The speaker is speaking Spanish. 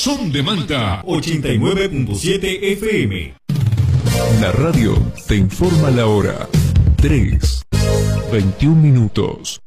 Son de Manta 89.7 FM. La radio te informa la hora. 3:21.